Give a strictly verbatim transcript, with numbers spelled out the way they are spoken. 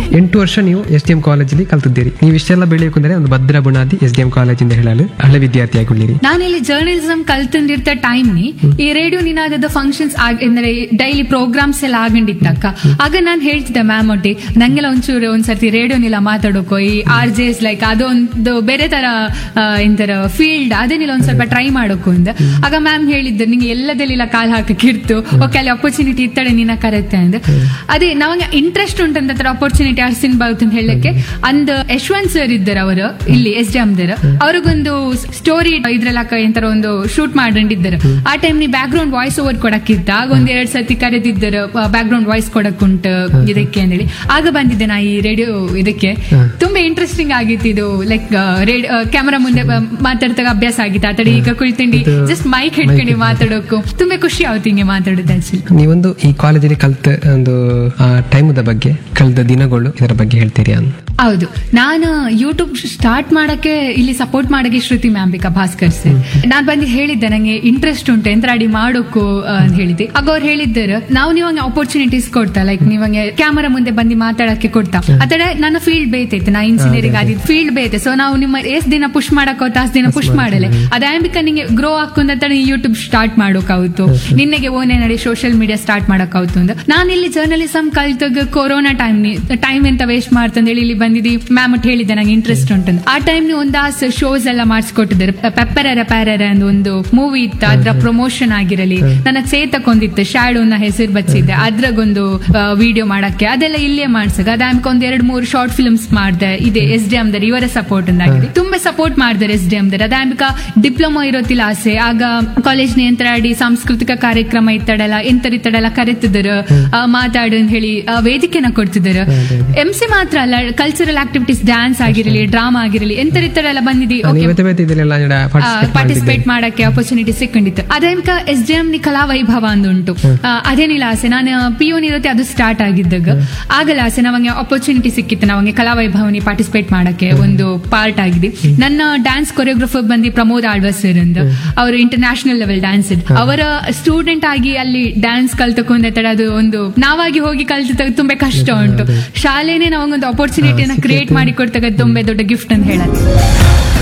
ಎಂಟು ವರ್ಷ ನೀವು ಎಸ್ ಡಿ ಎಂ ಕಾಲೇಜಲ್ಲಿ ಕಲ್ತಿದ್ದೀರಿ. ನೀವು ಇಷ್ಟೆಲ್ಲ ಬೆಳೆಯಬೇಕಂದ್ರೆ ಒಂದು ಭದ್ರ ಬುನಾದಿ ಎಸ್ ಡಿ ಎಂ ಕಾಲೇಜಿಂದ ಹೇಳಲು ಹಳೆ ವಿದ್ಯಾರ್ಥಿಯಾಗಿದ್ದೀರಿ. ನಾನು ಇಲ್ಲಿ ಜರ್ನಲಿಸಂ ಕಲ್ತಿರ್ತ ಟೈಮ್ ನಿ ಈ ರೇಡಿಯೋ ನಿನಾದದ ಫಂಕ್ಷನ್ಸ್ ಅಂದ್ರೆ ಡೈಲಿ ಪ್ರೋಗ್ರಾಮ್ಸ್ ಎಲ್ಲ ಆಗಂಡಿತ್ತಕ್ಕ. ಆಗ ನಾನು ಹೇಳ್ತಿದ್ದೆ ಮ್ಯಾಮ್ ಒಟ್ಟಿ ನಂಗೆಲ್ಲ ಒಂಚೂರು ಒಂದ್ಸರ್ತಿ ರೇಡಿಯೋನಿಲ್ಲ ಮಾತಾಡೋಕೋ ಈ ಆರ್ ಜೆ ಎಸ್ ಲೈಕ್ ಅದೊಂದು ಬೇರೆ ತರ ಇಂತರ ಫೀಲ್ಡ್ ಅದೇನಿಲ್ಲ ಒಂದ್ ಸ್ವಲ್ಪ ಟ್ರೈ ಮಾಡೋಕು ಅಂದ. ಆಗ ಮ್ಯಾಮ್ ಹೇಳಿದ್ದು ನಿಂಗೆ ಎಲ್ಲದೆಲ್ಲ ಕಾಲ್ ಹಾಕಿರ್ತು, ಓಕೆ ಅಲ್ಲಿ ಅಪರ್ಚುನಿಟಿ ಇತ್ತಡೆ ನಿನ್ನ ಕರೆತ್ತೆ ಅಂದ. ಅದೇ ನಮಗೆ ಇಂಟ್ರೆಸ್ಟ್ ಉಂಟಂತ ಅಪರ್ಚುನಿಟಿ ಅರ್ಸಿನ್ ಬಾವುತ್ ಅಂತ ಹೇಳಕ್ಕೆ ಅಂದ್ ಯಶವಂತ್ ಸರ್ ಇದ್ದಾರೆ ಅವರು ಇಲ್ಲಿ ಎಸ್ ಡಿ ಎಂ ದರ ಅವ್ರಿಗೊಂದು ಸ್ಟೋರಿ ಇದ್ರಲ್ಲ ಎಂತರ ಒಂದು ಶೂಟ್ ಮಾಡಿದ್ದಾರೆ. ಆ ಟೈಮ್ ನೀ ಬ್ಯಾಕ್ ಗ್ರೌಂಡ್ ವಾಯ್ಸ್ ಓವರ್ ಕೊಡಕ್ಕಿತ್ತ. ಆಗ ಒಂದ್ ಎರಡ್ ಸರ್ತಿ ಕರೆದಿದ್ದರು ಬ್ಯಾಕ್ ಗ್ರೌಂಡ್ ವಾಯ್ಸ್ ಕೊಡಕ್ ಉಂಟು ಇದಕ್ಕೆ ಅಂತೇಳಿ. ಆಗ ಬಂದಿದ್ದೆ ನಾ ಈ ರೇಡಿಯೋ ಇದಕ್ಕೆ. ತುಂಬಾ ಇಂಟ್ರೆಸ್ಟಿಂಗ್ ಆಗಿತ್ತು ಇದು. ಲೈಕ್ ಕ್ಯಾಮರಾ ಮುಂದೆ ಮಾತಾಡ್ದಾಗ ಅಭ್ಯಾಸ ಆಗಿತ್ತು. ಆತಡಿ ಈಗ ಕುಳಿತಂಡಿ ಜಸ್ಟ್ ಮೈಕ್ ಹಿಡ್ಕೊಂಡು ಮಾತಾಡೋಕು ತುಂಬಾ ಖುಷಿ ಆಗುತ್ತೆ ಹಿಂಗೆ ಮಾತಾಡೋದು. ಆಕ್ಚುಲಿ ನೀವೊಂದು ಈ ಕಾಲೇಜಲ್ಲಿ ಕಲ್ತ ಒಂದು ಟೈಮದ ಬಗ್ಗೆ ಕಳೆದ ದಿನಗಳು ಇದರ ಬಗ್ಗೆ ಹೇಳ್ತೀರಿ ಅಂತ. ಹೌದು, ನಾನು ಯೂಟ್ಯೂಬ್ ಸ್ಟಾರ್ಟ್ ಮಾಡಕ್ಕೆ ಇಲ್ಲಿ ಸಪೋರ್ಟ್ ಮಾಡಕ್ಕೆ ಶ್ರುತಿ ಮ್ಯಾಂಬಿಕಾ ಭಾಸ್ಕರ್ ಸರ್ ನಾನ್ ಬಂದು ಹೇಳಿದ್ದೆ ನಂಗೆ ಇಂಟ್ರೆಸ್ಟ್ ಉಂಟು ಎಂತ್ರಾಡಿ ಮಾಡೋಕು ಅಂತ ಹೇಳಿದ್ದೆ. ಆಗ ಅವ್ರು ಹೇಳಿದ್ದಾರೆ ನಾವು ನೀವಂಗೆ ಅಪರ್ಚುನಿಟೀಸ್ ಕೊಡ್ತಾ ಲೈಕ್ ನೀವಂಗೆ ಕ್ಯಾಮರಾ ಮುಂದೆ ಬಂದು ಮಾತಾಡಕ್ಕೆ ಕೊಡ್ತಾ ಆತರ ನನ್ನ ಫೀಲ್ಡ್ ಬೇತೈತೆ. ನಾ ಇಂಜಿನಿಯರಿಂಗ್ ಆದಿದ್ದು ಫೀಲ್ಡ್ ಬೇತೆ. ಸೊ ನಾವು ನಿಮ್ಮ ಎಷ್ಟ್ ದಿನ ಪುಷ್ ಮಾಡಕ್ ತಾಸ್ ದಿನ ಪುಷ್ ಮಾಡಲೆ ಅದಾಂಬಿಕಾ ನಿಂಗೆ ಗ್ರೋ ಹಾಕೊಂಡ ಯೂಟ್ಯೂಬ್ ಸ್ಟಾರ್ಟ್ ಮಾಡೋಕಾಗುತ್ತು, ನಿನ್ನೆಗೆ ಓನೇ ನಡಿ ಸೋಷಿಯಲ್ ಮೀಡಿಯಾ ಸ್ಟಾರ್ಟ್ ಮಾಡಕ್ಕಾಗುತ್ತು ಅಂತ. ನಾನು ಇಲ್ಲಿ ಜರ್ನಲಿಸಂ ಕಲ್ತಾಗ ಕೊರೋನಾ ಟೈಮ್ ಟೈಮ್ ಎಂತ ವೇಸ್ಟ್ ಮಾಡ್ತಂದೇಳಿ ಇಲ್ಲಿ ಬಂದಿದ್ದಿ ಮ್ಯಾಮ್ ಒಟ್ಟು ಹೇಳಿದ್ದೆ ನಂಗೆ ಇಂಟ್ರೆಸ್ಟ್ ಉಂಟು. ಆ ಟೈಮ್ ಒಂದಾಸ್ ಶೋಸ್ ಎಲ್ಲ ಮಾಡಿಸ್ಕೊಟ್ಟಿದ್ದಾರೆ. ಪೆಪ್ಪರರ ಪ್ಯಾರರ ಅಂತ ಒಂದು ಮೂವಿ ಇತ್ತು, ಅದ್ರ ಪ್ರಮೋಷನ್ ಆಗಿರಲಿ ನನ್ನ ಚೇತಕ್ಕೊಂದಿತ್ತು ಶ್ಯಾಡೋ ನ ಹೆಸರು ಬಚ್ಚಿದ್ದೆ ಅದ್ರಾಗೊಂದು ವಿಡಿಯೋ ಮಾಡಕ್ಕೆ ಅದೆಲ್ಲ ಇಲ್ಲೇ ಮಾಡ್ಸಕ. ಅದಾಮ್ಕ ಒಂದ್ ಎರಡ್ ಮೂರು ಶಾರ್ಟ್ ಫಿಲ್ಮ್ಸ್ ಮಾಡಿದೆ. ಇದೆ ಎಸ್ ಡಿ ಎಂ ದರ್ ಇವರ ಸಪೋರ್ಟ್ ಆಗಿದೆ, ತುಂಬಾ ಸಪೋರ್ಟ್ ಮಾಡಿದಾರೆ S D M there. ಅದಾಮ್ಕ diploma ಇರೋತಿಲ್ಲ ಆಸೆ. ಆಗ ಕಾಲೇಜ್ ನಿಯಂತ್ರಾಡಿ ಸಾಂಸ್ಕೃತಿಕ ಕಾರ್ಯಕ್ರಮ ಇತ್ತಡಲ್ಲ ಎಂತರಿತ್ತಡಲ್ಲ ಕರೆತಿದ್ರು ಮಾತಾಡು ಅಂತ ಹೇಳಿ ವೇದಿಕೆನ ಕೊಡ್ತಿದ್ದಾರೆ. ಎಂ ಸಿ ಮಾತ್ರ ಅಲ್ಲ ಕಲ್ಚರಲ್ ಆಕ್ಟಿವಿಟೀಸ್ ಡ್ಯಾನ್ಸ್ ಆಗಿರಲಿ ಡ್ರಾಮಾ ಆಗಿರಲಿ ಎಂತರಿತ್ತಡೆಲ್ಲ ಬಂದಿದ್ದಿ ಪಾರ್ಟಿಸಿಪೇಟ್ ಮಾಡಕ್ಕೆ ಅಪರ್ಚುನಿಟಿ ಸಿಕ್ಕೊಂಡಿತ್ತು. ಅದೇನ್ಕ ಎಸ್ ಡಿ ಎಂ ನಿ ಕಲಾ ವೈಭವ ಅಂದುಂಟು. ಅದೇನಿಲ್ಲ ಆಸೆ ನಾನು ಪಿ ಯು ಇರುತ್ತೆ ಅದು ಸ್ಟಾರ್ಟ್ ಆಗಿದ್ದಾಗ ಆಗಲ್ಲ ಆಸೆ ನಮಗೆ ಅಪರ್ಚುನಿಟಿ ಸಿಕ್ಕಿತ್ತು. ನಮಗೆ ಕಲಾ ವೈಭವನಿ ಪಾರ್ಟಿಸಿಪೇಟ್ ಮಾಡಕ್ಕೆ ಒಂದು ಪಾರ್ಟ್ ಆಗಿದೆ. ನನ್ನ ಡ್ಯಾನ್ಸ್ ಕೊರಿಯೋಗ್ರಫರ್ ಬಂದು ಪ್ರಮೋದ್ ಆಳ್ವ ಸರ್ ಅಂತ ಅವರು ಇಂಟರ್ನ್ಯಾಷನಲ್ ಲೆವೆಲ್ ಡ್ಯಾನ್ಸ್ ಅವರ ಸ್ಟೂಡೆಂಟ್ ಆಗಿ ಅಲ್ಲಿ ಡ್ಯಾನ್ಸ್ ಕಲ್ತಕೊಂಡ ಅದು ಒಂದು ನಾವಾಗಿ ಹೋಗಿ ಕಲ್ತ ತುಂಬಾ ಕಷ್ಟ ಉಂಟು. ಶಾಲೆನೇ ನಾವೊಂದು ಅಪರ್ಚುನಿಟಿಯನ್ನ ಕ್ರಿಯೇಟ್ ಮಾಡಿ ಕೊಡ್ತಾಗ ತುಂಬಾ ದೊಡ್ಡ ಗಿಫ್ಟ್ ಅಂತ ಹೇಳತ್ತೆ.